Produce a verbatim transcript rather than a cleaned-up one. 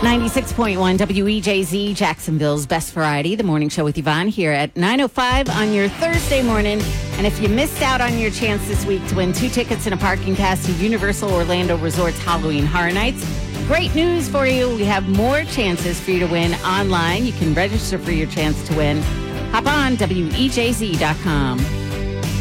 ninety-six point one W E J Z, Jacksonville's Best Variety, the morning show with Yvonne here at nine oh five on your Thursday morning. And if you missed out on your chance this week to win two tickets and a parking pass to Universal Orlando Resort's Halloween Horror Nights, great news for you. We have more chances for you to win online. You can register for your chance to win. Hop on W E J Z dot com.